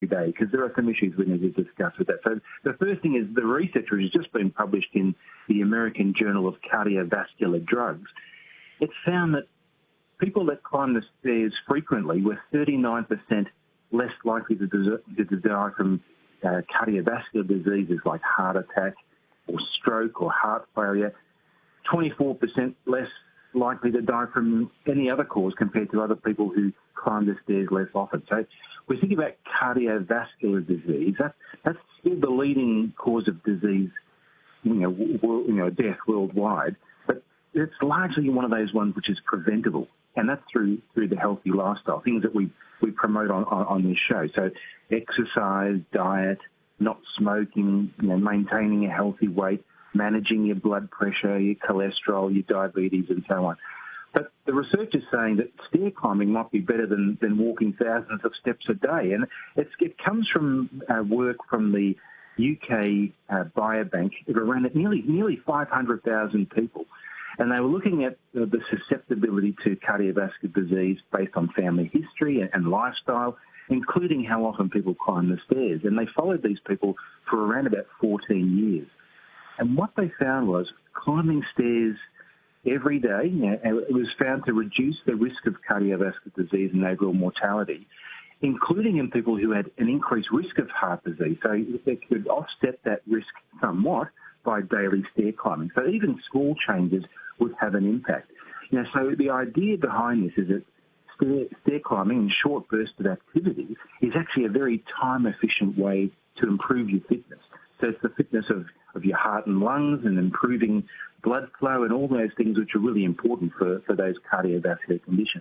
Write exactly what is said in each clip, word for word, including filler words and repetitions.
today, because there are some issues we need to discuss with that. So the first thing is the research, which has just been published in the American Journal of Cardiovascular Drugs, it found that people that climb the stairs frequently were thirty-nine percent less likely to, to die from uh, cardiovascular diseases like heart attack or stroke or heart failure, twenty-four percent less likely to die from any other cause compared to other people who climb the stairs less often. So we think about cardiovascular disease, that, that's still the leading cause of disease, you know, world, you know, death worldwide, but it's largely one of those ones which is preventable, and that's through through the healthy lifestyle, things that we, we promote on, on, on this show. So exercise, diet, not smoking, you know, maintaining a healthy weight, managing your blood pressure, your cholesterol, your diabetes, and so on. But the research is saying that stair climbing might be better than, than walking thousands of steps a day. And it's, it comes from uh, work from the U K uh, Biobank. It ran at nearly, nearly five hundred thousand people. And they were looking at uh, the susceptibility to cardiovascular disease based on family history and, and lifestyle, including how often people climb the stairs. And they followed these people for around about fourteen years. And what they found was climbing stairs every day, you know, it was found to reduce the risk of cardiovascular disease and overall mortality, including in people who had an increased risk of heart disease. So it could offset that risk somewhat by daily stair climbing. So even small changes would have an impact. You know, so the idea behind this is that stair, stair climbing in short bursts of activity is actually a very time-efficient way to improve your fitness. So it's the fitness of, of your heart and lungs and improving blood flow and all those things which are really important for, for those cardiovascular conditions.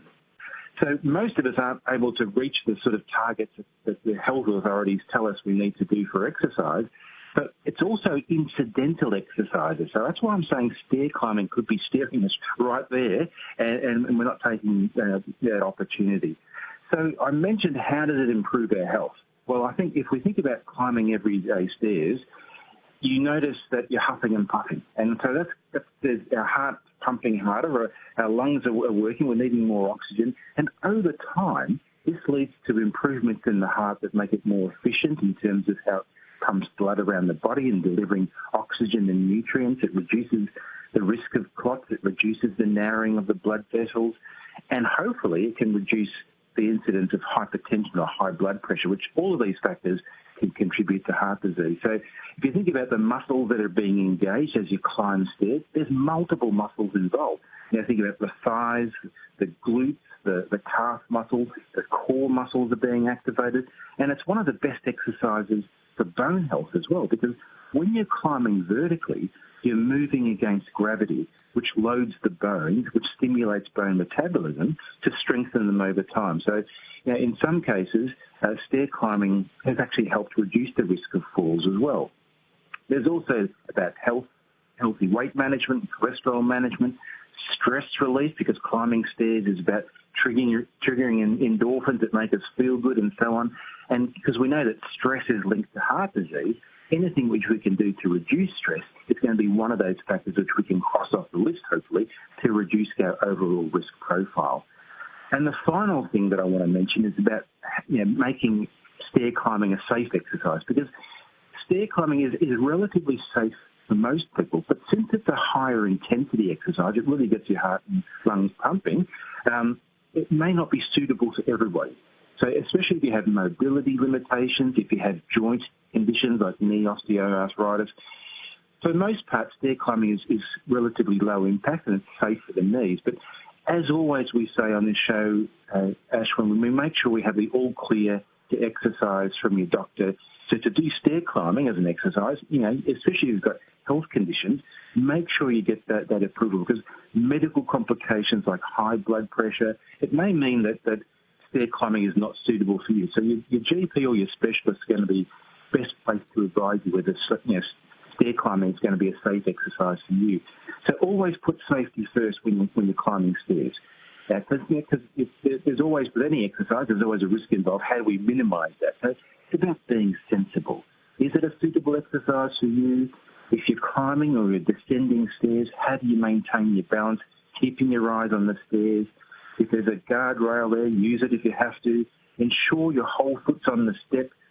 So most of us aren't able to reach the sort of targets that the health authorities tell us we need to do for exercise, but it's also incidental exercises. So that's why I'm saying stair climbing could be steering us right there, and, and we're not taking uh, that opportunity. So I mentioned, how does it improve our health? Well, I think if we think about climbing everyday stairs, you notice that you're huffing and puffing. And so that's, that's there's our heart pumping harder, our lungs are, are working, we're needing more oxygen. And over time, this leads to improvements in the heart that make it more efficient in terms of how it pumps blood around the body and delivering oxygen and nutrients. It reduces the risk of clots, it reduces the narrowing of the blood vessels, and hopefully it can reduce the incidence of hypertension or high blood pressure, which all of these factors can contribute to heart disease. So if you think about the muscles that are being engaged as you climb stairs, there's multiple muscles involved. You know, think about the thighs, the glutes, the, the calf muscles, the core muscles are being activated. And it's one of the best exercises for bone health as well, because when you're climbing vertically, you're moving against gravity, which loads the bones, which stimulates bone metabolism to strengthen them over time. So, you know, in some cases, uh, stair climbing has actually helped reduce the risk of falls as well. There's also about health, healthy weight management, cholesterol management, stress relief, because climbing stairs is about triggering, triggering endorphins that make us feel good and so on. And because we know that stress is linked to heart disease, anything which we can do to reduce stress is going to be one of those factors which we can cross off the list, hopefully, to reduce our overall risk profile. And the final thing that I want to mention is about, you know, making stair climbing a safe exercise, because stair climbing is, is relatively safe for most people, but since it's a higher intensity exercise, it really gets your heart and lungs pumping, um, it may not be suitable to everybody. So especially if you have mobility limitations, if you have joint conditions like knee osteoarthritis. For the most part, stair climbing is, is relatively low impact and it's safe for the knees. But as always we say on this show, uh, Ashwin, we make sure we have the all clear to exercise from your doctor. So to do stair climbing as an exercise, you know, especially if you've got health conditions, make sure you get that, that approval, because medical complications like high blood pressure, it may mean that, that stair climbing is not suitable for you. So your, your G P or your specialist is going to be best placed to advise you whether, you know, stair climbing is going to be a safe exercise for you. So always put safety first when, you, when you're climbing stairs. Because yeah, you know, there's always, with any exercise, there's always a risk involved. How do we minimise that? So it's about being sensible. Is it a suitable exercise for you? If you're climbing or you're descending stairs, how do you maintain your balance, keeping your eyes on the stairs? If there's a guardrail there, use it if you have to. Ensure your whole foot's on the step